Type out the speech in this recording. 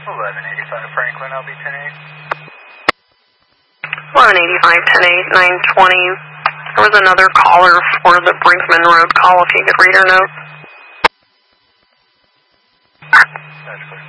1185 Franklin, LB 10-8. 1185, 10-8, 920. There was another caller for the Brinkman Road call, if you could read her note. That's clear.